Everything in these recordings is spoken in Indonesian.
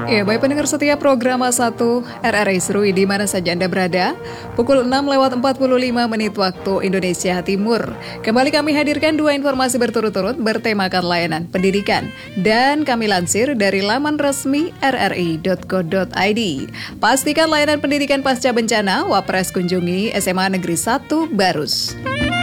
Ya, baik pendengar setia program A1 RRI Serui di mana saja Anda berada. Pukul 6:45 waktu Indonesia Timur. Kembali kami hadirkan dua informasi berturut-turut bertemakan layanan pendidikan. Dan kami lansir dari laman resmi rri.co.id. Pastikan layanan pendidikan pasca bencana, Wapres kunjungi SMA Negeri 1 Barus.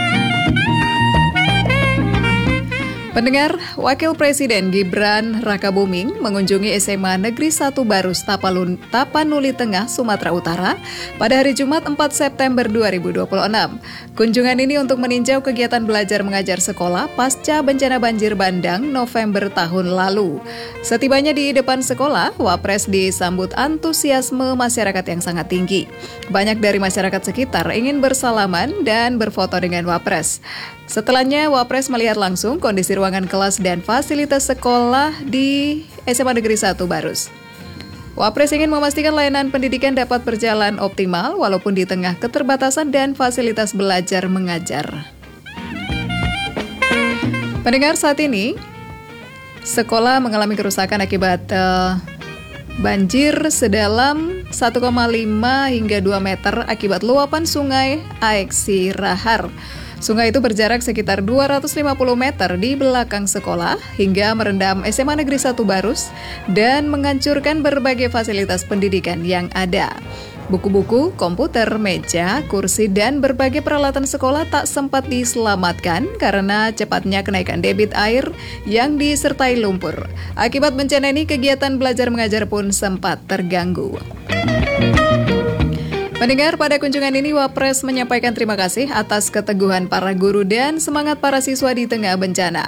Pendengar, Wakil Presiden Gibran Rakabuming mengunjungi SMA Negeri 1 Barus Tapanuli Tengah, Sumatera Utara pada hari Jumat 4 September 2026. Kunjungan ini untuk meninjau kegiatan belajar mengajar sekolah pasca bencana banjir bandang November tahun lalu. Setibanya di depan sekolah, Wapres disambut antusiasme masyarakat yang sangat tinggi. Banyak dari masyarakat sekitar ingin bersalaman dan berfoto dengan Wapres. Setelahnya, Wapres melihat langsung kondisi ruangan kelas dan fasilitas sekolah di SMA Negeri 1 Barus. Wapres ingin memastikan layanan pendidikan dapat berjalan optimal walaupun di tengah keterbatasan dan fasilitas belajar mengajar. Pendengar, saat ini sekolah mengalami kerusakan akibat banjir sedalam 1,5 hingga 2 meter akibat luapan sungai Aeksi Rahar. Sungai itu berjarak sekitar 250 meter di belakang sekolah hingga merendam SMA Negeri 1 Barus dan menghancurkan berbagai fasilitas pendidikan yang ada. Buku-buku, komputer, meja, kursi, dan berbagai peralatan sekolah tak sempat diselamatkan karena cepatnya kenaikan debit air yang disertai lumpur. Akibat bencana ini, kegiatan belajar mengajar pun sempat terganggu. Pendengar, pada kunjungan ini Wapres menyampaikan terima kasih atas keteguhan para guru dan semangat para siswa di tengah bencana.